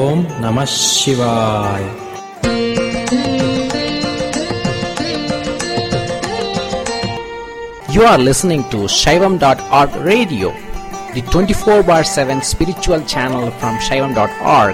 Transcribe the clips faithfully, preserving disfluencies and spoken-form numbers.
ஓம் நம சிவாய். You are listening to Shaivam dot org radio, the twenty-four bar seven spiritual channel from Shaivam dot org.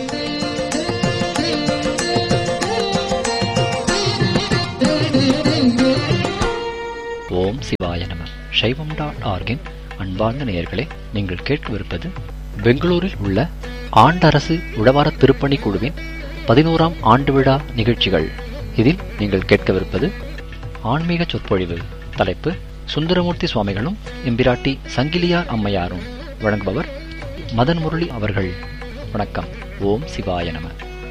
ஓம் சிவாய நம. சைவம் dot ஆர்கின் அன்பார்ந்த நேயர்களே, நீங்கள் கேட்கவிருப்பது பெங்களூரில் உள்ள ஆண்டரசு உழவார திருப்பணி குழுவின் பதினோராம் ஆண்டு விழா நிகழ்ச்சிகள். இதில் நீங்கள் கேட்கவிருப்பது ஆன்மீக சொற்பொழிவு. தலைப்பு சுந்தரமூர்த்தி சுவாமிகளும் எம்பிராட்டி சங்கிலியார் அம்மையாரும். வழங்குபவர் மதன் முரளி அவர்கள். வணக்கம். ஓம் சிவாய நம.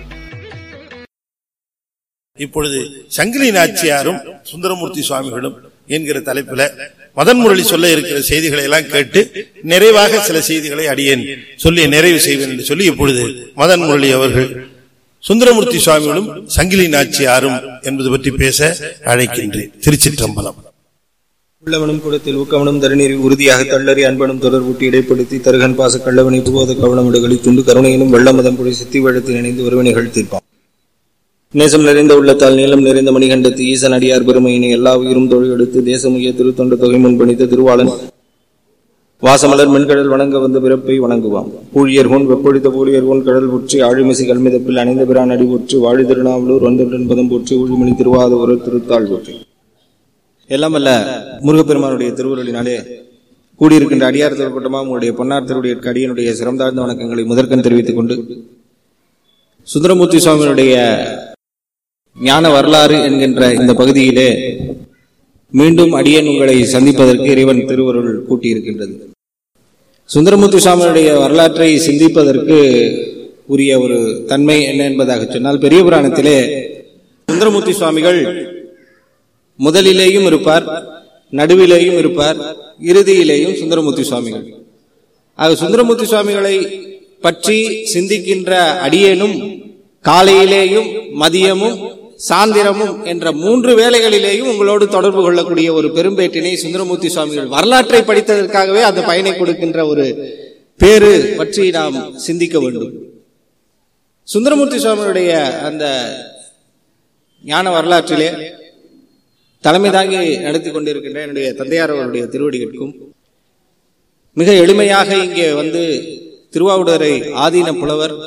இப்பொழுது சங்கிலி நாச்சியாரும் சுந்தரமூர்த்தி சுவாமிகளும் என்கிற தலைப்பில மதன் முரளி சொல்ல இருக்கிற செய்திகளை எல்லாம் கேட்டு நிறைவாக சில செய்திகளை அடியேன் சொல்லி நிறைவு செய்வேன் என்று சொல்லி இப்பொழுது மதன் முரளி அவர்கள் சுந்தரமூர்த்தி சுவாமிகளும் சங்கிலி நாச்சியாரும் என்பது பற்றி பேச அழைக்கின்றேன். திருச்சிற்றம்பலம். உள்ளவனும் கூடத்தில் ஊக்கவனும் தருநீர் உறுதியாக தள்ளறி அன்பனும் தொடர்பூட்டி இடைப்படுத்தி தருகன் பாச கள்ளவனை புகோத கவனமிடுகளை துண்டு கருணையினும் வெள்ளமதம் பொடி சித்தி வழத்தில் இணைந்து ஒருவனைகள் தீர்ப்பான். நேசம் நிறைந்த உள்ளத்தால் நீளம் நிறைந்த மணிகண்டத்து ஈசன் அடியார் பெருமையினை எல்லா உயிரும் தொழிலெடுத்து தேசமுய திருத்தொண்ட தொகை முன்பணித்த திருவாளன் வாசமலர் மென்கடல் வணங்க வந்த பிறப்பை வணங்குவான். பூழியர் கோன் வெப்பொழித்த பூழியர் கோன் கடல் போற்றி ஆழிமிசை கல்மிதப்பில் அணைந்த பிரான் அடி போற்றி வாழி திருநாவலூர் ஒன்றொன்றன் பதம் போற்றி ஊழிமணி திருவாத ஒரு திருத்தாள் போற்றி. எல்லாம் அல்ல முருகப்பெருமானுடைய திருவுருளினாலே கூடியிருக்கின்ற அடியார் திருக்கூட்டமாக உங்களுடைய பொன்னார் திருவுடைய அடியனுடைய சிறந்தாழ்ந்த வணக்கங்களை முதற்கண் தெரிவித்துக் கொண்டு சுந்தரமூர்த்தி சுவாமியினுடைய ஞான வரலாறு என்கின்ற இந்த பகுதியிலே மீண்டும் அடியேன் உங்களை சந்திப்பதற்கு இறைவன் திருவருள் கூட்டியிருக்கின்றது. சுந்தரமூர்த்தி சுவாமியுடைய வரலாற்றை சிந்திப்பதற்கு உரிய ஒரு தன்மை என்ன என்பதாக சொன்னால், பெரிய புராணத்திலே சுந்தரமூர்த்தி சுவாமிகள் முதலிலேயும் இருப்பார், நடுவிலேயும் இருப்பார், இறுதியிலேயும் சுந்தரமூர்த்தி சுவாமிகள். ஆக சுந்தரமூர்த்தி சுவாமிகளை பற்றி சிந்திக்கின்ற அடியேனும் காலையிலேயும் மதியமும் சாந்திரமும் என்ற மூன்று வேளைகளிலேயும் உங்களோடு தொடர்பு கொள்ளக்கூடிய ஒரு பெரும்பேட்டினை சுந்தரமூர்த்தி சுவாமிகள் வரலாற்றை படித்ததற்காகவே அந்த பயனை கொடுக்கின்ற ஒரு பேரு பற்றி நாம் சிந்திக்க வேண்டும். சுந்தரமூர்த்தி சுவாமியுடைய அந்த ஞான வரலாற்றிலே தலைமை தாங்கி நடத்தி கொண்டிருக்கின்ற என்னுடைய தந்தையார் அவருடைய திருவடிகளுக்கும் மிக எளிமையாக இங்கே வந்து திருவாவூடரை ஆதீன புலவர்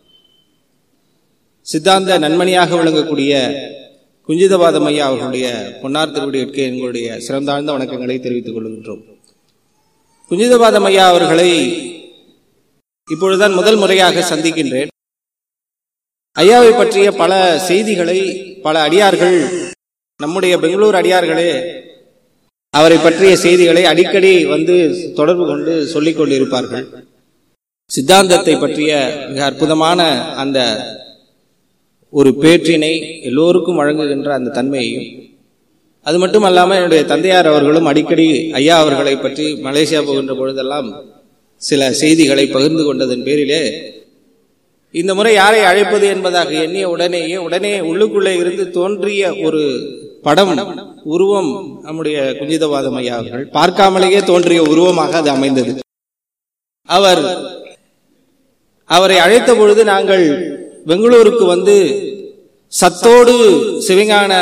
சித்தாந்த நன்மணியாக விளங்கக்கூடிய குஞ்சிதபாதம் ஐயா அவர்களுடைய பொன்னார் திருவடிகளுக்கு எங்களுடைய சிறந்தாழ்ந்த வணக்கங்களை தெரிவித்துக் கொள்கின்றோம். குஞ்சிதபாதம் ஐயா அவர்களை இப்பொழுதுதான் முதல் முறையாக சந்திக்கின்றேன். ஐயாவை பற்றிய பல செய்திகளை பல அடியார்கள், நம்முடைய பெங்களூர் அடியார்களே அவரை பற்றிய செய்திகளை அடிக்கடி வந்து தொடர்பு கொண்டு சொல்லிக் கொண்டிருப்பார்கள். சித்தாந்தத்தை பற்றிய மிக அற்புதமான அந்த ஒரு பேற்றினை எல்லோருக்கும் வழங்குகின்ற அந்த தன்மையையும், அது மட்டும் அல்லாமல் என்னுடைய தந்தையார் அவர்களும் அடிக்கடி ஐயா அவர்களை பற்றி மலேசியா போகின்ற பொழுதெல்லாம் சில செய்திகளை பகிர்ந்து கொண்டதன் பேரிலே இந்த முறை யாரை அழைப்பது என்பதாக எண்ணிய உடனேயே உடனே உள்ளுக்குள்ளே இருந்து தோன்றிய ஒரு படம், உருவம் நம்முடைய குஞ்சிதபாதம் ஐயா அவர்கள். பார்க்காமலேயே தோன்றிய உருவமாக அது அமைந்தது. அவர் அவரை அழைத்த பொழுது நாங்கள் பெங்களூருக்கு வந்து சத்தோடு சிவஞான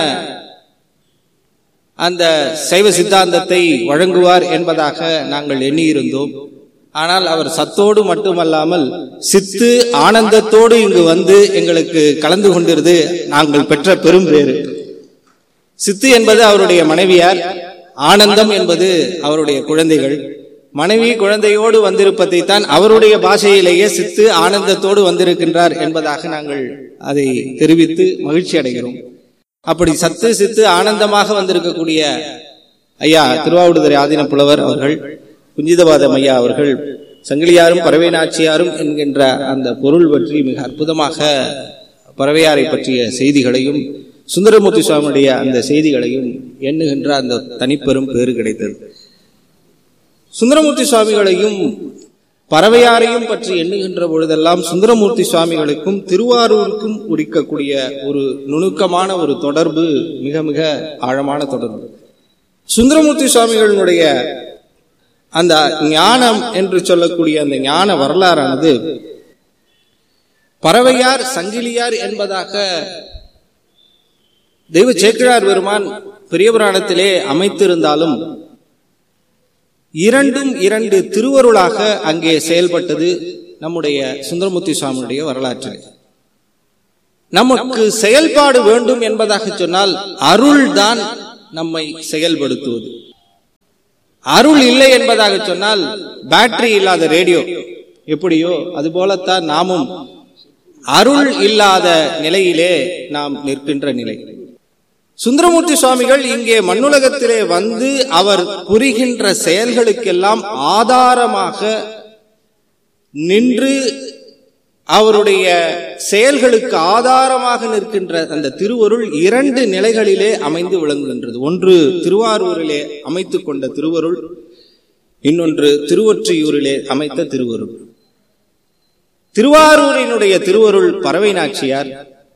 அந்த சைவ சித்தாந்தத்தை வழங்குவார் என்பதாக நாங்கள் எண்ணியிருந்தோம். ஆனால் அவர் சத்தோடு மட்டுமல்லாமல் சித்து ஆனந்தத்தோடு இங்கு வந்து எங்களுக்கு கலந்து கொண்டிருது நாங்கள் பெற்ற பெரும் பேறு. சித்து என்பது அவருடைய மனைவியார், ஆனந்தம் என்பது அவருடைய குழந்தைகள். மனைவி குழந்தையோடு வந்திருப்பதை தான் அவருடைய பாஷையிலேயே சித்து ஆனந்தத்தோடு வந்திருக்கின்றார் என்பதாக நாங்கள் அதை தெரிவித்து மகிழ்ச்சி அடைகிறோம். அப்படி சத்து சித்து ஆனந்தமாக வந்திருக்கக்கூடிய ஐயா திருவாவூடுதுறை ஆதீன புலவர் அவர்கள், குஞ்சிதபாதம் ஐயா அவர்கள் சங்கிலியாரும் பறவை நாச்சியாரும் என்கின்ற அந்த பொருள் பற்றி மிக அற்புதமாக பறவையாரை பற்றிய செய்திகளையும் சுந்தரமூர்த்தி சுவாமியுடைய அந்த செய்திகளையும் எண்ணுகின்ற அந்த தனிப்பெரும் பேறு கிடைத்தது. சுந்தரமூர்த்தி சுவாமிகளையும் பறவையாரையும் பற்றி எண்ணுகின்ற பொழுதெல்லாம் சுந்தரமூர்த்தி சுவாமிகளுக்கும் திருவாரூருக்கும் உரிக்கக்கூடிய ஒரு நுணுக்கமான ஒரு தொடர்பு, மிக மிக ஆழமான தொடர்பு. சுந்தரமூர்த்தி சுவாமிகளுடைய அந்த ஞானம் என்று சொல்லக்கூடிய அந்த ஞான வரலாறானது பறவையார் சங்கிலியார் என்பதாக தெய்வ சேக்கிழார் பெருமான் பெரிய புராணத்திலே அமைத்திருந்தாலும் இரண்டும் இரண்டு திருவருளாக அங்கே செயல்பட்டது நம்முடைய சுந்தரமூர்த்தி சுவாமியுடைய வரலாற்றில். நமக்கு செயல்பாடு வேண்டும் என்பதாக சொன்னால் அருள் தான் நம்மை செயல்படுத்துவது. அருள் இல்லை என்பதாக சொன்னால் பேட்டரி இல்லாத ரேடியோ எப்படியோ அது போலத்தான் நாமும் அருள் இல்லாத நிலையிலே நாம் நிற்கின்ற நிலை. சுந்தரமூர்த்தி சுவாமிகள் இங்கே மண்ணுலகத்திலே வந்து அவர் புரிகின்ற செயல்களுக்கெல்லாம் ஆதாரமாக நின்று அவருடைய செயல்களுக்கு ஆதாரமாக நிற்கின்ற அந்த திருவருள் இரண்டு நிலைகளிலே அமைந்து விளங்குகின்றது. ஒன்று திருவாரூரிலே அமைத்துக் கொண்ட திருவருள், இன்னொன்று திருவொற்றியூரிலே அமைத்த திருவருள். திருவாரூரினுடைய திருவருள் பறவை நாச்சியார்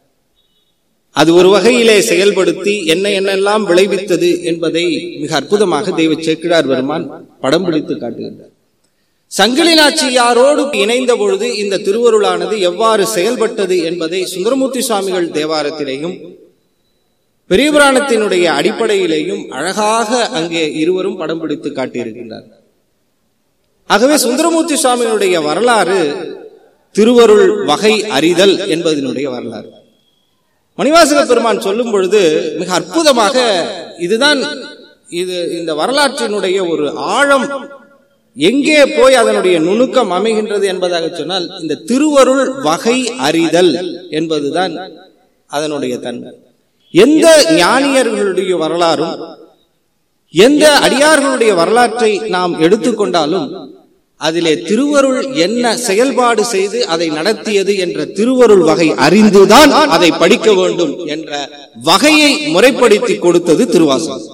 அது ஒரு வகையிலே செயல்படுத்தி என்ன என்னெல்லாம் விளைவித்தது என்பதை மிக அற்புதமாக தெய்வ சேக்கிழார் பெருமான் படம் பிடித்து காட்டுகின்றார். சங்கிலி நாச்சியாரோடு இணைந்த பொழுது இந்த திருவருளானது எவ்வாறு செயல்பட்டது என்பதை சுந்தரமூர்த்தி சுவாமிகள் தேவாரத்திலேயும் பெரிய புராணத்தினுடைய அடிப்படையிலேயும் அழகாக அங்கே இருவரும் படம் பிடித்து காட்டியிருக்கின்றார். ஆகவே சுந்தரமூர்த்தி சுவாமிகளுடைய வரலாறு திருவருள் வகை அறிதல் என்பதனுடைய வரலாறு. மணிவாசக பெருமான் சொல்லும் பொழுது மிக அற்புதமாக இதுதான் இது இந்த வரலாற்றினுடைய ஒரு ஆழம் எங்கே போய் அதனுடைய நுணுக்கம் அமைகின்றது என்பதாக சொன்னால் இந்த திருவருள் வகை அறிதல் என்பதுதான் அதனுடைய தன்மை. எந்த ஞானியர்களுடைய வரலாறும் எந்த அடியார்களுடைய வரலாற்றை நாம் எடுத்துக்கொண்டாலும் அதிலே திருவருள் என்ன செயல்பாடு செய்து அதை நடத்தியது என்ற திருவருள் வகை அறிந்துதான் அதை படிக்க வேண்டும் என்ற வகையை முறைப்படுத்தி கொடுத்தது திருவாசகம்.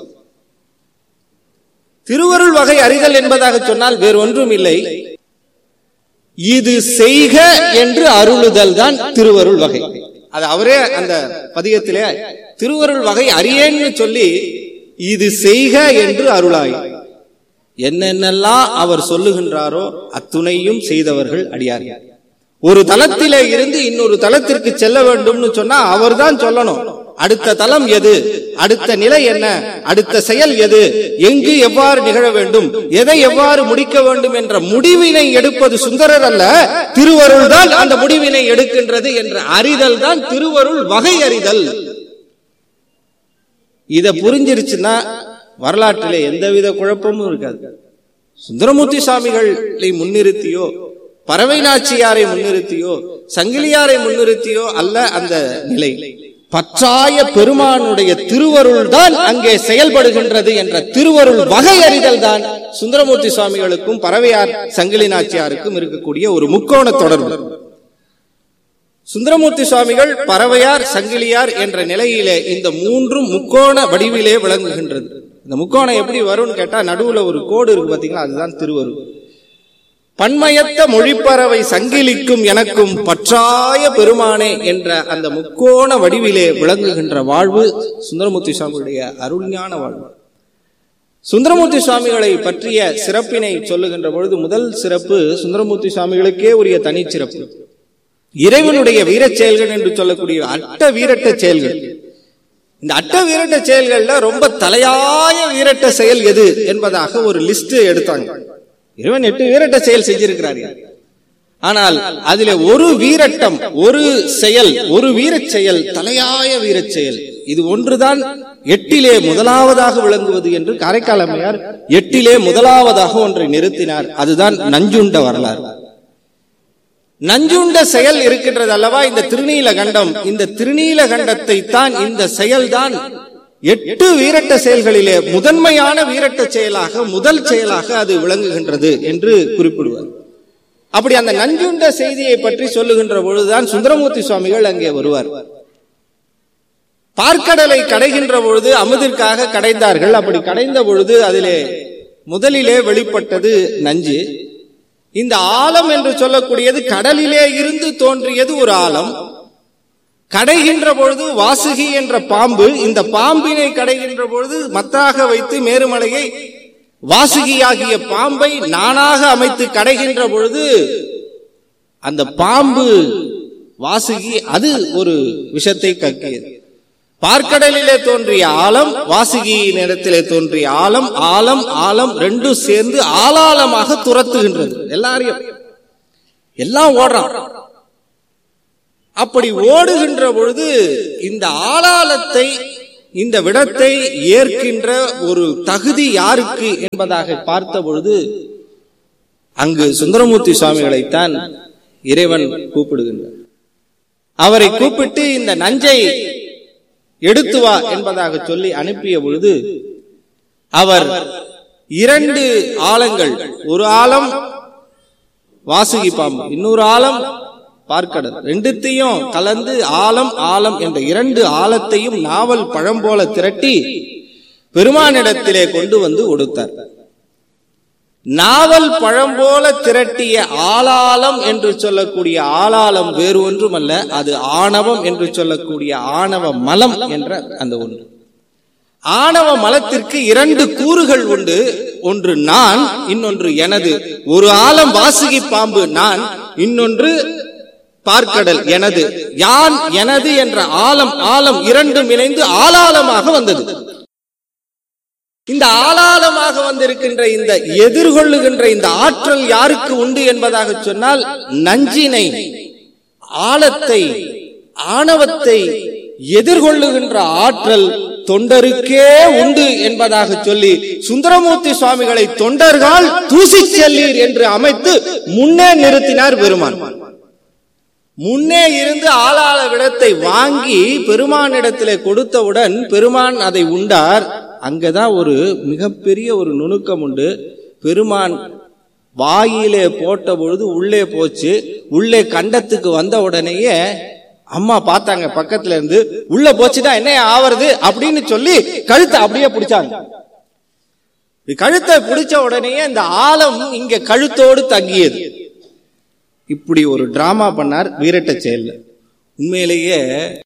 திருவருள் வகை அறிதல் என்பதாக சொன்னால் வேறு ஒன்றும் இல்லை, இது செய்க என்று அருளுதல் தான் திருவருள் வகை. அது அவரே அந்த பதிகத்திலே திருவருள் வகை அறியேன்னு சொல்லி இது செய்க என்று அருளாய், என்னென்னலாம் அவர் சொல்லுகின்றாரோ அத்துணையும் செய்தவர்கள் அடியார்கள். ஒரு தலத்திலே இருந்து இன்னொரு தலத்திற்கு செல்ல வேண்டும்னு சொன்னா அவர் தான் சொல்லணும். அடுத்த தலம் எது, அடுத்த நிலை என்ன, அடுத்த செயல் எது, எங்கு எவ்வாறு நிகழ வேண்டும், எதை எவ்வாறு முடிக்க வேண்டும் என்ற முடிவினை எடுப்பது சுந்தரர் அல்ல, திருவருள் தான் அந்த முடிவினை எடுக்கின்றது என்ற அறிதல் தான் திருவருள் வகை அறிதல். இத புரிஞ்சிருச்சுன்னா வரலாற்றிலே எந்தவித குழப்பமும் இருக்காது. சுந்தரமூர்த்தி சுவாமிகளை முன்னிறுத்தியோ பறவை நாச்சியாரை முன்னிறுத்தியோ சங்கிலியாரை முன்னிறுத்தியோ அல்ல அந்த நிலை. பற்றாய பெருமானுடைய திருவருள் தான் அங்கே செயல்படுகின்றது என்ற திருவருள் வகை அறிதல் தான் சுந்தரமூர்த்தி சுவாமிகளுக்கும் பறவையார் சங்கிலி நாச்சியாருக்கும் இருக்கக்கூடிய ஒரு முக்கோண தொடர்பு. சுந்தரமூர்த்தி சுவாமிகள் பறவையார் சங்கிலியார் என்ற நிலையிலே இந்த மூன்றும் முக்கோண வடிவிலே விளங்குகின்றது. இந்த முக்கோணம் எப்படி வரும்னு கேட்டா நடுவுல ஒரு கோடு இருக்கு பாத்தீங்களா, அதுதான் திருவருள். பன்மயத்த மொழிப்பறவை சங்கிலிக்கும் எனக்கும் பற்றாய பெருமானே என்ற அந்த முக்கோண வடிவிலே விளங்குகின்ற வாழ்வு சுந்தரமூர்த்தி சுவாமிகளுடைய அருள்ஞான வாழ்வு. சுந்தரமூர்த்தி சுவாமிகளை பற்றிய சிறப்பினை சொல்லுகின்ற பொழுது முதல் சிறப்பு சுந்தரமூர்த்தி சுவாமிகளுக்கே உரிய தனி சிறப்பு. இறைவனுடைய வீரச் செயல்கள் என்று சொல்லக்கூடிய அட்ட வீரட்ட செயல்கள். இந்த அட்ட வீரட்ட செயல்கள்ல ரொம்ப தலையாய வீரட்ட செயல் எது என்பதாக ஒரு லிஸ்ட் எடுத்தாங்க. இறைவன் எட்டு வீரட்ட செயல் செஞ்சிருக்கிறார். ஆனால் அதிலே ஒரு வீரட்டம், ஒரு செயல், ஒரு வீரச் செயல், தலையாய வீரச் செயல், இது ஒன்றுதான் எட்டிலே முதலாவதாக விளங்குவது என்று காரைக்கால் அம்மையார் எட்டிலே முதலாவதாக ஒன்றை நிறுத்தினார். அதுதான் நஞ்சுண்ட வரலாறு. நஞ்சுண்ட செயல் இருக்கின்றது அல்லவா இந்த திருநீல கண்டம். இந்த திருநீல கண்டத்தை தான் இந்த செயல்தான் எட்டு வீரட்ட செயல்களிலே முதன்மையான வீரட்ட செயலாக முதல் செயலாக அது விளங்குகின்றது என்று குறிப்பிடுவார். அப்படி அந்த நஞ்சுண்ட செய்தியை பற்றி சொல்லுகின்ற பொழுதுதான் சுந்தரமூர்த்தி சுவாமிகள் அங்கே வருவார். பார்க்கடலை கடைகின்ற பொழுது அமுதிற்காக கடைந்தார்கள். அப்படி கடைந்த பொழுது அதிலே முதலிலே வெளிப்பட்டது நஞ்சு. இந்த ஆலம் என்று சொல்லக்கூடியது கடலிலே இருந்து தோன்றியது ஒரு ஆலம். கடைகின்ற பொழுது வாசுகி என்ற பாம்பு, இந்த பாம்பினை கடைகின்ற பொழுது மத்தாக வைத்து மேருமலையை வாசுகியாகிய பாம்பை நானாக அமைத்து கடைகின்ற பொழுது அந்த பாம்பு வாசுகி அது ஒரு விஷத்தை கக்கியது. பார்க்கடலிலே தோன்றிய ஆலம், வாசுகியின் இடத்திலே தோன்றிய ஆலம், ஆலம் ஆலம் ரெண்டும் சேர்ந்து ஆளாளமாக துரத்துகின்றது. எல்லாரையும் எல்லாம் ஓடுறான். அப்படி ஓடுகின்ற பொழுது இந்த ஆளாளத்தை, இந்த விடத்தை ஏற்கின்ற ஒரு தகுதி யாருக்கு என்பதாக பார்த்த பொழுது அங்கு சுந்தரமூர்த்தி சுவாமிகளைத்தான் இறைவன் கூப்பிடுகின்றார். அவரை கூப்பிட்டு இந்த நஞ்சை எடுத்து வா என்பதாக சொல்லி அனுப்பிய பொழுது அவர் இரண்டு ஆழங்கள், ஒரு ஆழம் வாசுகி பாம்பு, இன்னொரு ஆழம் பார்க்கடல், ரெண்டுத்தையும் கலந்து ஆழம் ஆழம் என்ற இரண்டு ஆழத்தையும் நாவல் பழம் போல திரட்டி பெருமானிடத்திலே கொண்டு வந்து கொடுத்தார். நாவல் பழம் போல திரட்டிய ஆளாளம் என்று சொல்லக்கூடிய ஆளாளம் வேறு ஒன்றும் அல்ல, அது ஆணவம் என்று சொல்லக்கூடிய ஆணவ மலம் என்ற அந்த ஒன்று. ஆணவ மலத்திற்கு இரண்டு கூறுகள் உண்டு, ஒன்று நான், இன்னொன்று எனது. ஒரு ஆழம் வாசுகி பாம்பு நான், இன்னொன்று பார்க்கடல் எனது. யான் எனது என்ற ஆழம் ஆழம் இரண்டும் இணைந்து ஆளாளமாக வந்தது. இந்த ஆளாளமாக வந்திருக்கின்ற இந்த எதிர்கொள்ளுகின்ற இந்த ஆற்றல் யாருக்கு உண்டு என்பதாக சொன்னால், நஞ்சினை, ஆழத்தை, ஆணவத்தை எதிர்கொள்ளுகின்ற ஆற்றல் தொண்டருக்கே உண்டு என்பதாக சொல்லி சுந்தரமூர்த்தி சுவாமிகளை தொண்டர்கள் தூசி செல்லீர் என்று அமைத்து முன்னே நிறுத்தினார் பெருமான். முன்னே இருந்து ஆளாள விடத்தை வாங்கி பெருமானிடத்திலே கொடுத்தவுடன் பெருமான் அதை உண்டார். அங்கதான் ஒரு மிகப்பெரிய ஒரு நுணுக்கம் உண்டு. பெருமான் வாயிலே போட்ட பொழுது உள்ளே போச்சு. உள்ளே கண்டத்துக்கு வந்த உடனேயே அம்மா பார்த்தாங்க பக்கத்துல இருந்து, உள்ள போச்சுட்டா என்ன ஆவறது அப்படின்னு சொல்லி கழுத்தை அப்படியே பிடிச்சாங்க. கழுத்தை பிடிச்ச உடனேயே இந்த ஆழம் இங்க கழுத்தோடு தங்கியது. இப்படி ஒரு டிராமா பண்ணார் வீரட்ட செயல்ல. உண்மையிலேயே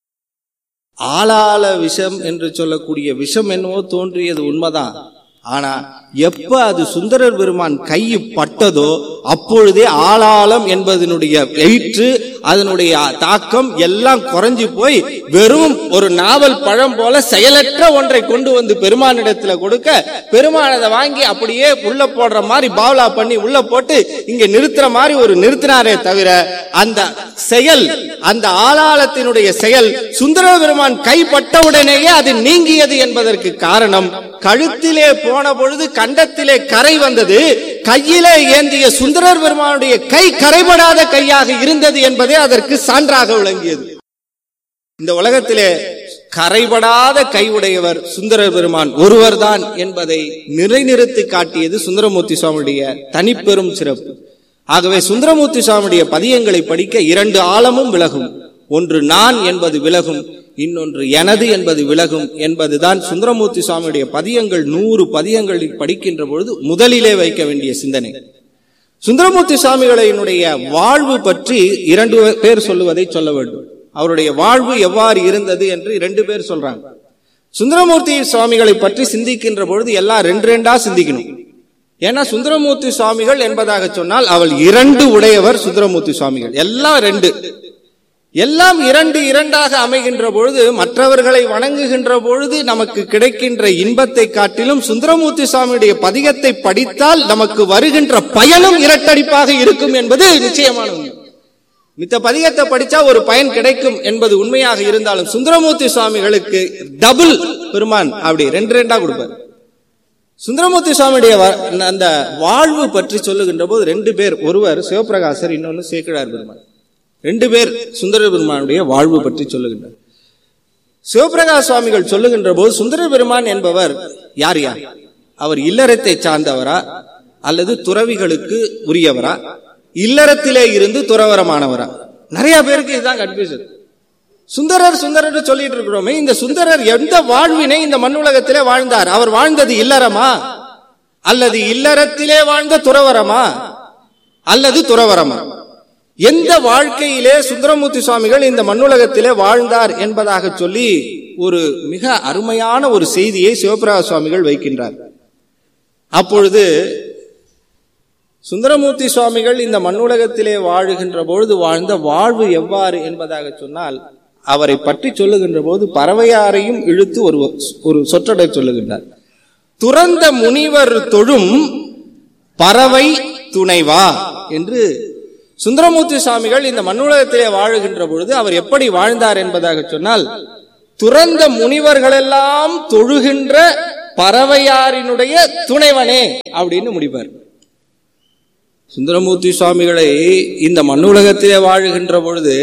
ஆளாள விஷம் என்று சொல்லக்கூடிய விஷம் என்னவோ தோன்றியது உண்மைதான். ஆனா எப்ப அது சுந்தரர் பெருமான் கை பட்டதோ அப்பொழுதே ஆளாளம் என்பதனுடைய வெயிற்று, அதனுடைய தாக்கம் எல்லாம் குறைஞ்சு போய் வெறும் ஒரு நாவல் பழம் போல செயலற்ற ஒன்றை கொண்டு வந்து பெருமானிடத்துல கொடுக்க, பெருமான் அதை வாங்கி அப்படியே உள்ள போடுற மாதிரி பாவலா பண்ணி உள்ள போட்டு இங்க நிறுத்துற மாதிரி ஒரு நிறுத்தினாரே தவிர அந்த செயல், அந்த ஆளாளத்தினுடைய செயல் சுந்தர பெருமான் கைப்பட்டவுடனேயே அது நீங்கியது என்பதற்கு காரணம், கழுத்திலே போன பொழுது கண்டத்திலே கரை வந்தது, கையிலே ஏந்திய சுந்தரர் பெருமானுடைய கை கரைபடாத கையாக இருந்தது என்பதே அதற்கு சான்றாக விளங்கியது. இந்த உலகத்திலே கரைபடாத கை உடையவர் சுந்தரர் பெருமான் ஒருவர் தான் என்பதை நிலைநிறுத்தி காட்டியது சுந்தரமூர்த்தி சுவாமியுடைய தனிப்பெரும் சிறப்பு. ஆகவே சுந்தரமூர்த்தி சுவாமியுடைய பதியங்களை படிக்க இரண்டு ஆழமும் விலகும். ஒன்று நான் என்பது விலகும், இன்னொன்று எனது என்பது விலகும் என்பதுதான் சுந்தரமூர்த்தி சுவாமியுடைய பதியங்கள். நூறு பதியங்களில் படிக்கின்ற பொழுது முதலிலே வைக்க வேண்டிய சிந்தனை. சுந்தரமூர்த்தி சுவாமிகளினுடைய வாழ்வு பற்றி இரண்டு பேர் சொல்லுவதை சொல்ல வேண்டும். அவருடைய வாழ்வு எவ்வாறு இருந்தது என்று இரண்டு பேர் சொல்றாங்க. சுந்தரமூர்த்தி சுவாமிகளை பற்றி சிந்திக்கின்ற பொழுது எல்லாம் ரெண்டு ரெண்டா சிந்திக்கணும். ஏன்னா சுந்தரமூர்த்தி சுவாமிகள் என்பதாக சொன்னால் அவள் இரண்டு உடையவர். சுந்தரமூர்த்தி சுவாமிகள் எல்லாம் ரெண்டு, எல்லாம் இரண்டு இரண்டாக அமைகின்ற பொழுது மற்றவர்களை வணங்குகின்ற பொழுது நமக்கு கிடைக்கின்ற இன்பத்தை காட்டிலும் சுந்தரமூர்த்தி சுவாமியுடைய பதிகத்தை படித்தால் நமக்கு வருகின்ற பயனும் இரட்டடிப்பாக இருக்கும் என்பது நிச்சயமான உண்மை. மித்த பதிகத்தை படிச்சா ஒரு பயன் கிடைக்கும் என்பது உண்மையாக இருந்தாலும் சுந்தரமூர்த்தி சுவாமிகளுக்கு டபுள் பெருமான் அப்படி ரெண்டு ரெண்டா கொடுப்பார். சுந்தரமூர்த்தி சுவாமியுடைய அந்த வாழ்வு பற்றி சொல்லுகின்ற போது ரெண்டு பேர், ஒருவர் சிவபிரகாசர், இன்னொன்னு சேக்கிழார் பெருமான். ரெண்டு பேர் சுந்தர பெருமானுடைய வாழ்வு பற்றி சொல்லுகின்றார். சிவபிரகாஷ் சுவாமிகள் சொல்லுகின்ற போது சுந்தர பெருமான் என்பவர் யார் யார், அவர் இல்லறத்தை சார்ந்தவரா அல்லது துறவிகளுக்கு உரியவரா, இல்லறத்திலே இருந்து துறவரமானவரா? நிறைய பேருக்கு இதுதான் கன்ஃபியூஷன். சுந்தரர் சுந்தரர் சொல்லிட்டு இருக்கிறோமே, இந்த சுந்தரர் எந்த வாழ்வினை இந்த மண்ணுலகத்திலே வாழ்ந்தார்? அவர் வாழ்ந்தது இல்லறமா அல்லது இல்லறத்திலே வாழ்ந்த துறவரமா அல்லது துறவரமா? எந்த வாழ்க்கையிலே சுந்தரமூர்த்தி சுவாமிகள் இந்த மண்ணுலகத்திலே வாழ்ந்தார் என்பதாக சொல்லி ஒரு மிக அருமையான ஒரு செய்தியை சிவபிரகாஷ் சுவாமிகள் வைக்கின்றார். அப்பொழுது சுந்தரமூர்த்தி சுவாமிகள் இந்த மண்ணுலகத்திலே வாழுகின்ற பொழுது வாழ்ந்த வாழ்வு எவ்வாறு என்பதாக சொன்னால், அவரை பற்றி சொல்லுகின்ற போது பறவையாரையும் இழுத்து ஒரு ஒரு சொற்றொடை சொல்லுகின்றார். துறந்த முனிவர் தொழும் பறவை துணைவா என்று சுந்தரமூர்த்தி சுவாமிகள் இந்த மண்ணுலகத்திலே வாழுகின்ற பொழுது அவர் எப்படி வாழ்ந்தார் என்பதாக சொன்னால், துறந்த முனிவர்களெல்லாம் தொழுகின்ற பறவையாரினுடைய துணைவனே அப்படின்னு முடிப்பார். சுந்தரமூர்த்தி சுவாமிகளை இந்த மண்ணுலகத்திலே வாழுகின்ற பொழுது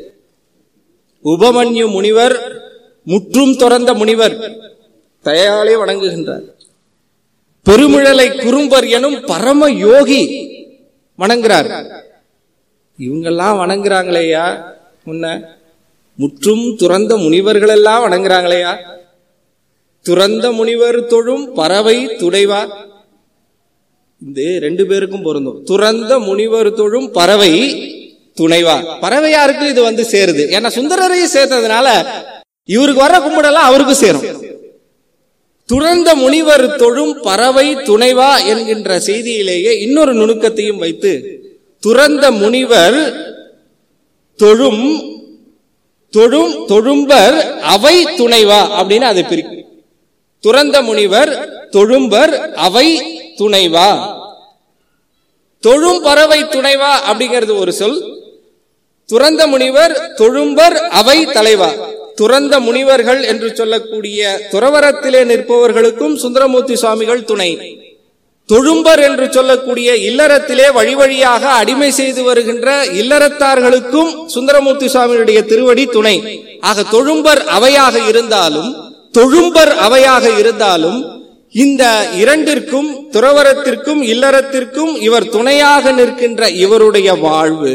உபமன்யு முனிவர் முற்றும் துறந்த முனிவர் தயாலே வணங்குகின்றார். பெருமிழலை குறும்பர் எனும் பரம யோகி வணங்குறார். இவங்கெல்லாம் வணங்குறாங்களேயா, முன்ன முற்றும் துறந்த முனிவர்கள் எல்லாம் வணங்குறாங்களேயா. துறந்த முனிவர் தொழும் பறவை துடைவா, இந்த ரெண்டு பேருக்கும் பொருந்தும். துறந்த முனிவர் தொழும் பறவை துணைவா, பறவையாருக்கு இது வந்து சேருது. ஏன்னா சுந்தரரையும் சேர்த்ததுனால இவருக்கு வர கும்பிடலாம் அவருக்கும் சேரும். துறந்த முனிவர் தொழும் பறவை துணைவா என்கின்ற செய்தியிலேயே இன்னொரு நுணுக்கத்தையும் வைத்து, துறந்த முனிவர் தொழும் தொழும் தொழும்பர் அவை துணைவா அப்படின்னு அதை பிரிக்கும். துறந்த முனிவர் தொழும்பர் அவை துணைவா. தொழும் பறவை துணைவா அப்படிங்கிறது ஒரு சொல். துறந்த முனிவர் தொழும்பர் அவை தலைவா. துறந்த முனிவர்கள் என்று சொல்லக்கூடிய துறவரத்திலே நிற்பவர்களுக்கும் சுந்தரமூர்த்தி சுவாமிகள் துணை. தொழும்பர் என்று சொல்லக்கூடிய இல்லறத்திலே வழி வழியாக அடிமை செய்து வருகின்ற இல்லறத்தார்களுக்கும் சுந்தரமூர்த்தி சுவாமியுடைய திருவடி துணை. ஆக தொழும்பர் அவையாக இருந்தாலும் தொழும்பர் அவையாக இருந்தாலும் இந்த இரண்டிற்கும் துறவரத்திற்கும் இல்லறத்திற்கும் இவர் துணையாக நிற்கின்ற இவருடைய வாழ்வு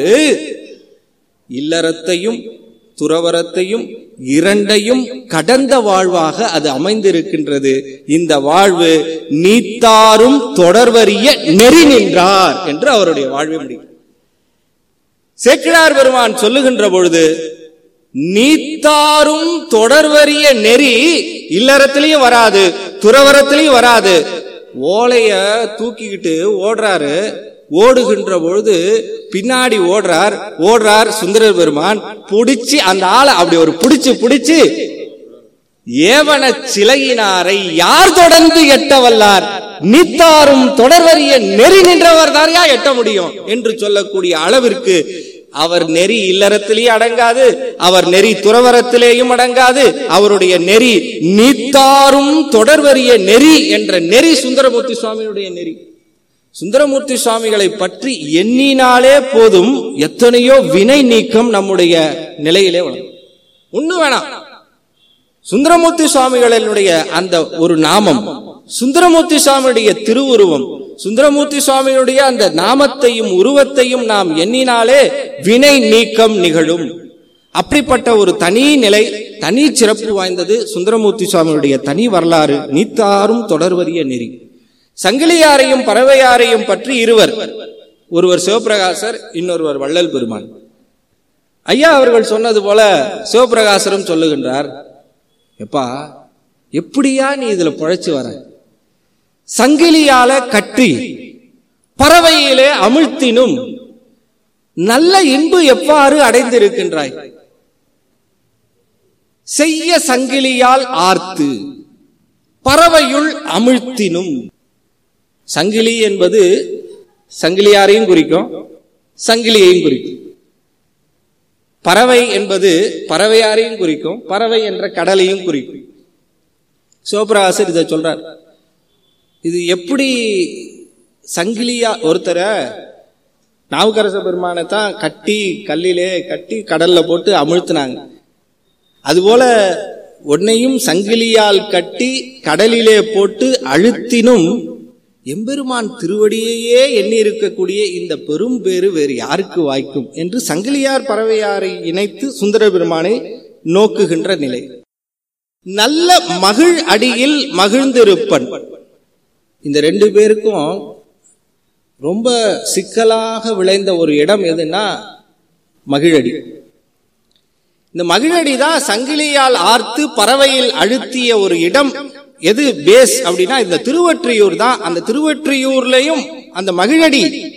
இல்லறத்தையும் துறவரத்தையும் இரண்டையும் கடந்த வாழ்வாக அது அமைந்திருக்கின்றது. இந்த வாழ்வு நீத்தாரும் தொடர்வறிய நெறி நின்றார் என்று அவருடைய வாழ்வை முடியும். சேக்கிழார் பெருமான் சொல்லுகின்ற பொழுது, நீத்தாரும் தொடர்வறிய நெறி இல்லறத்திலையும் வராது, துறவரத்திலையும் வராது. ஓலைய தூக்கிக்கிட்டு ஓடுறாரு, ஓடுகின்ற பொழுது பின்னாடி ஓடுறார் ஓடுறார் சுந்தரர் பெருமான். புடிச்சு அந்த ஆளை அப்படி ஒரு புடிச்சு புடிச்சு, ஏவன சிலையினாரை யார் தொடர்ந்து எட்ட வல்லார், நீத்தாரும் தொடர்வறிய நெறி நின்றவர் தாரையா எட்ட முடியும் என்று சொல்லக்கூடிய அளவிற்கு அவர் நெறி இல்லறத்திலேயே அடங்காது, அவர் நெறி துறவரத்திலேயும் அடங்காது. அவருடைய நெறி நீத்தாரும் தொடர்வறிய நெறி என்ற நெறி சுந்தரமூர்த்தி சுவாமியுடைய நெறி. சுந்தரமூர்த்தி சுவாமிகளை பற்றி எண்ணினாலே போதும் எத்தனையோ வினை நீக்கம் நம்முடைய நிலையிலே வரும். ஒண்ணு வேணாம், சுந்தரமூர்த்தி சுவாமிகளுடைய அந்த ஒரு நாமம், சுந்தரமூர்த்தி சுவாமியுடைய திருவுருவம், சுந்தரமூர்த்தி சுவாமியுடைய அந்த நாமத்தையும் உருவத்தையும் நாம் எண்ணினாலே வினை நீக்கம் நிகழும். அப்படிப்பட்ட ஒரு தனி நிலை, தனி சிறப்பு வாய்ந்தது சுந்தரமூர்த்தி சுவாமியுடைய தனி வரலாறு. நீத்தாரும் தொடர்வறிய நெறி. சங்கிலியாரையும் பறவையாரையும் பற்றி இருவர், ஒருவர் சிவபிரகாசர், இன்னொருவர் வள்ளல் பெருமான். ஐயா அவர்கள் சொன்னது போல சிவபிரகாசரும் சொல்லுகின்றார், எப்பா எப்படியா நீ இதுல பழைச்சு வர, சங்கிலியால கட்டி பறவையிலே அமிழ்த்தினும் நல்ல இன்பு எவ்வாறு அடைந்திருக்கின்றாய், செய்ய சங்கிலியால் ஆர்த்து பறவையுள் அமிழ்த்தினும். சங்கிலி என்பது சங்கிலியாரையும் குறிக்கும், சங்கிலியையும் குறிக்கும். பறவை என்பது பறவையாரையும் குறிக்கும், பறவை என்ற கடலையும் குறிக்கும். சிவபிரகாசர் இதை சொல்றார். இது எப்படி சங்கிலியா, ஒருத்தர நாவுக்கரச பெருமானை தான் கட்டி கல்லிலே கட்டி கடல்ல போட்டு அமிழ்த்தினாங்க. அதுபோல உன்னையும் சங்கிலியால் கட்டி கடலிலே போட்டு அழுத்தினும் எம்பெருமான் திருவடியையே எண்ணி இருக்கக்கூடிய இந்த பெரும் பேறு வேறு யாருக்கு வாய்க்கும் என்று சங்கிலியார் பறவையாரை இணைத்து சுந்தர பெருமானை நோக்குகின்ற நிலை. நல்ல மகிழ் அடியில் மகிழ்ந்திருப்பன். இந்த ரெண்டு பேருக்கும் ரொம்ப சிக்கலாக விளைந்த ஒரு இடம் எதுன்னா மகிழடி. இந்த மகிழடி தான் சங்கிலியால் ஆர்த்து பறவையில் அழுத்திய ஒரு இடம். எது பேஸ் அப்படின்னா இந்த திருவொற்றியூர் தான். அந்த திருவொற்றியூர்லயும் அந்த மகிழடி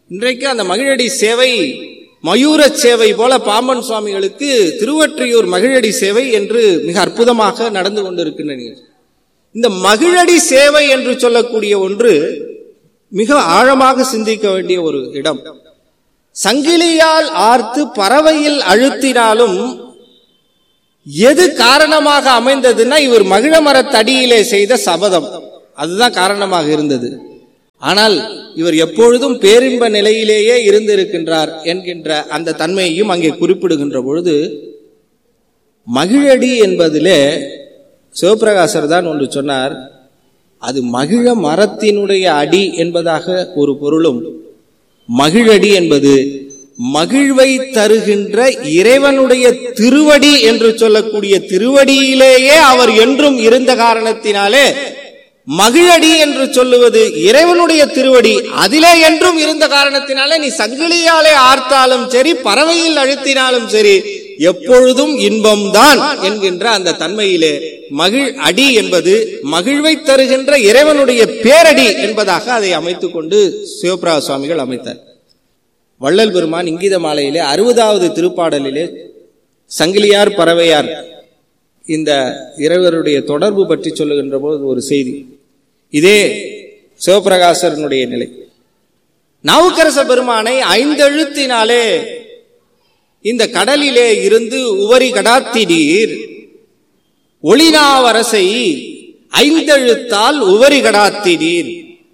இன்றைக்கு அந்த மகிழடி சேவை மயூர சேவை போல பாம்பன் சுவாமிகளுக்கு திருவொற்றியூர் மகிழடி சேவை என்று மிக அற்புதமாக நடந்து கொண்டிருக்கின்றன. இந்த மகிழடி சேவை என்று சொல்லக்கூடிய ஒன்று மிக ஆழமாக சிந்திக்க வேண்டிய ஒரு இடம். சங்கிலியால் ஆர்த்து பறவையில் அழுத்தினாலும் எது காரணமாக அமைந்ததுன்னா இவர் மகிழ மரத்தடியிலே செய்த சபதம், அதுதான் காரணமாக இருந்தது. ஆனால் இவர் எப்பொழுதும் பேரின்ப நிலையிலேயே இருந்திருக்கின்றார் என்கின்ற அந்த தன்மையையும் அங்கே குறிப்பிடுகின்ற பொழுது, மகிழடி என்பதிலே சிவபிரகாசர் தான் ஒன்று சொன்னார், அது மகிழ மரத்தினுடைய அடி என்பதாக ஒரு பொருளும், மகிழடி என்பது மகிழ்வை தருகின்ற இறைவனுடைய திருவடி என்று சொல்லக்கூடிய திருவடியிலேயே அவர் என்றும் இருந்த காரணத்தினாலே மகிழடி என்று சொல்லுவது இறைவனுடைய திருவடி, அதிலே என்றும் இருந்த காரணத்தினாலே நீ சங்கிலியாலே ஆர்த்தாலும் சரி பறவையில் அழுத்தினாலும் சரி எப்பொழுதும் இன்பம்தான் என்கின்ற அந்த தன்மையிலே மகிழ் அடி என்பது மகிழ்வை தருகின்ற இறைவனுடைய பேரடி என்பதாக அதை அமைத்துக் கொண்டு சிவபிரகாச சுவாமிகள் அமைத்தார். வள்ளல் பெருமான் இங்கித மாலையிலே அறுபதாவது திருப்பாடலிலே சங்கிலியார் பறவையார் இந்த இறைவருடைய தொடர்பு பற்றி சொல்லுகின்ற போது ஒரு செய்தி, இதே சிவபிரகாசனுடைய நிலை. நாவுக்கரச பெருமானை ஐந்தெழுத்தினாலே இந்த கடலிலே இருந்து உவரி கடாத்திடீர், ஒளிநாவரசை ஐந்தெழுத்தால் உவரி கடாத்திடீர்.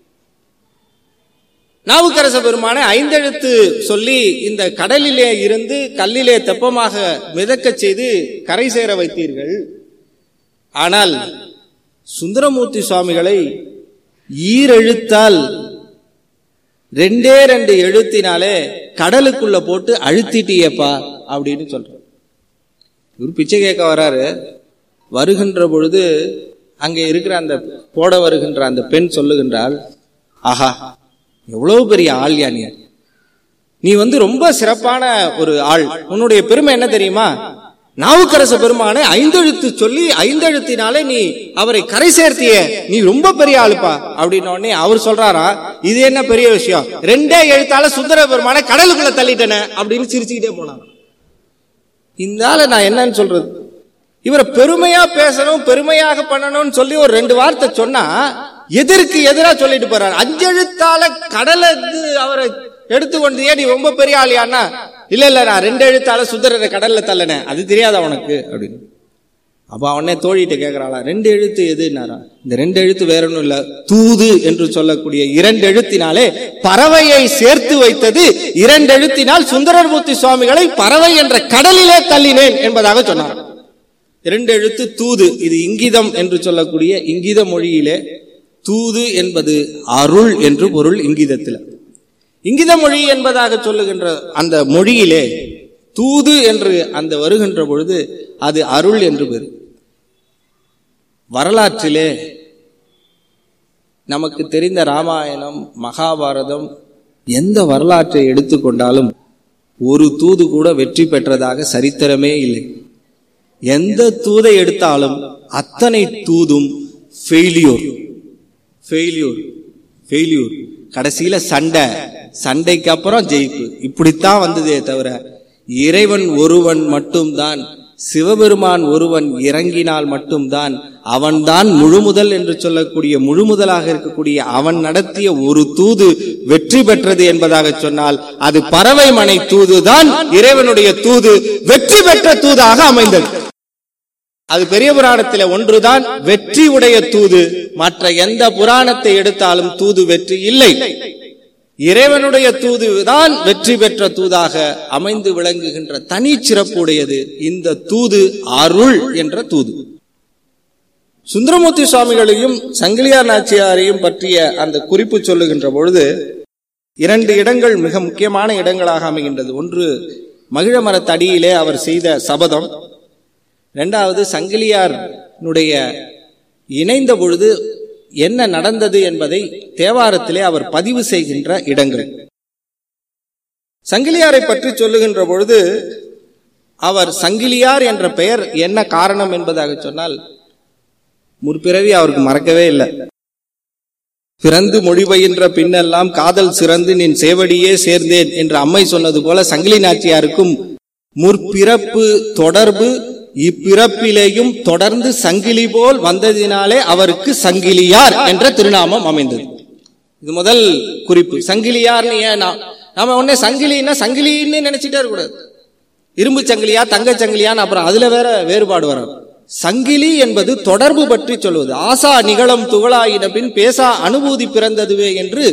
நாவுக்கரச பெருமானை ஐந்தெழுத்து சொல்லி இந்த கடலிலே இருந்து கல்லிலே தெப்பமாக மிதக்க செய்து கரை சேர வைத்தீர்கள். ஆனால் சுந்தரமூர்த்தி சுவாமிகளை ஈரெழுத்தால் ரெண்டே ரெண்டு எழுத்தினாலே கடலுக்குள்ள போட்டு அழுத்திட்டியப்பா அப்படின்னு சொல்ற. இவர் பிச்சை கேட்க வராரு. வருகின்ற பொழுது அங்கே இருக்கிற அந்த போட வருகின்ற அந்த பெண் சொல்லுகின்றாள், ஆஹா எவ்வளவு பெரிய ஆள் யானி, நீ வந்து ரொம்ப சிறப்பான ஒரு ஆள், உன்னுடைய பெருமை என்ன தெரியுமா, நாவுக்கரச பெருமானை ஐந்தெழுத்து சொல்லி ஐந்தெழுத்தினாலே நீ அவரை கரை சேர்த்திய, நீ ரொம்ப பெரிய ஆளுப்பா அப்படின்னு உடனே அவர் சொல்றாரா, இது என்ன பெரிய விஷயம், ரெண்டே எழுத்தால சுந்தர பெருமானை கடலுக்குள்ள தள்ளிட்டன அப்படின்னு சிரிச்சுக்கிட்டே போனாங்க. இந்த ஆளை நான் என்னன்னு சொல்றது, இவரை பெருமையா பேசணும் பெருமையாக பண்ணணும்னு சொல்லி ஒரு ரெண்டு வார்த்தை சொன்னா எதற்கு எதிரா சொல்லிட்டு போறாரு. அஞ்செழுத்தால கடலை அவரை எடுத்துக்கொண்டு ஏன் நீ ரொம்ப பெரிய ஆளியானா, இல்ல இல்ல நான் ரெண்டு எழுத்தால சுந்தரரை கடல்ல தள்ளன, அது தெரியாதா உனக்கு அப்படின்னு. அப்ப அவனே தோழிட்டு கேட்கிறாளா, ரெண்டு எழுத்து எதுனாரா, இந்த ரெண்டு எழுத்து வேற ஒன்றும் இல்ல, தூது என்று சொல்லக்கூடிய இரண்டு எழுத்தினாலே பறவையை சேர்த்து வைத்தது, இரண்டு எழுத்தினால் சுந்தரமூர்த்தி சுவாமிகளை பறவை என்ற கடலிலே தள்ளினேன் என்பதாக சொன்னார். இரண்டு எழுத்து தூது, இது இங்கிதம் என்று சொல்லக்கூடிய இங்கித மொழியிலே தூது என்பது அருள் என்று பொருள். இங்கிதத்தில் இங்கித மொழி என்பதாக சொல்லுகின்ற அந்த மொழியிலே தூது என்று அந்த வருகின்ற பொழுது அது அருள் என்று பெரு. வரலாற்றிலே நமக்கு தெரிந்த ராமாயணம் மகாபாரதம் எந்த வரலாற்றை எடுத்துக்கொண்டாலும் ஒரு தூது கூட வெற்றி பெற்றதாக சரித்திரமே இல்லை. எந்த தூதை எடுத்தாலும் அத்தனை தூதும் ஃபெயிலியூர் ஃபெயிலியூர் ஃபெயிலியூர் கடைசியில சண்டை, சண்டைக்கு அப்புறம் ஜெயிப்பு, இப்படித்தான் வந்ததே தவிர இறைவன் ஒருவன் மட்டும்தான், சிவபெருமான் ஒருவன் இறங்கினால் மட்டும்தான் அவன்தான் முழுமுதல் என்று சொல்லக்கூடிய முழுமுதலாக இருக்கக்கூடிய அவன் நடத்திய ஒரு தூது வெற்றி பெற்றது என்பதாக சொன்னால் அது பறவை மனை தூதுதான் இறைவனுடைய தூது வெற்றி பெற்ற தூதாக அமைந்தது. அது பெரிய புராணத்திலே ஒன்றுதான் வெற்றி உடைய தூது, மற்ற எந்த புராணத்தை எடுத்தாலும் தூது வெற்றி இல்லை. இறைவனுடைய தூதுதான் வெற்றி பெற்ற தூதாக அமைந்து விளங்குகின்ற தனி சிறப்புடையது இந்த தூது, அருள் என்ற தூது. சுந்தரமூர்த்தி சுவாமிகளையும் சங்கிலியார் நாச்சியாரையும் பற்றிய அந்த குறிப்பு சொல்லுகின்ற பொழுது இரண்டு இடங்கள் மிக முக்கியமான இடங்களாக அமைகின்றது. ஒன்று மகிழ மரத்தடியிலே அவர் செய்த சபதம், இரண்டாவது சங்கிலியாருடைய இணைந்த பொழுது என்ன நடந்தது என்பதை தேவாரத்திலே அவர் பதிவு செய்கின்ற இடங்கள். சங்கிலியாரை பற்றி சொல்லுகின்ற பொழுது அவர் சங்கிலியார் என்ற பெயர் என்ன காரணம் என்பதாக சொன்னால் முற்பிறவி அவருக்கு மறக்கவே இல்லை. பிறந்து மொழி பயின்ற பின்னெல்லாம் காதல் சிறந்து நின் சேவடியே சேர்ந்தேன் என்று அம்மை சொன்னது போல சங்கிலி நாச்சியாருக்கும் முற்பிறப்பு தொடர்பு இப்பிறப்பிலேயும் தொடர்ந்து சங்கிலி போல் வந்ததினாலே அவருக்கு சங்கிலியார் என்ற திருநாமம் அமைந்தது. இது முதல் குறிப்பு. சங்கிலியார் நாம உடனே சங்கிலின்னா சங்கிலின்னு நினைச்சிட்டே இருக்கக்கூடாது. இரும்பு சங்கிலியா தங்க சங்கிலியான்னு அப்புறம் அதுல வேற வேறுபாடு வரும். சங்கிலி என்பது தொடர்பு பற்றி சொல்வது. ஆசா நிகழம் துகளாயின பின் பேசா அனுபூதி பிறந்ததுவே என்று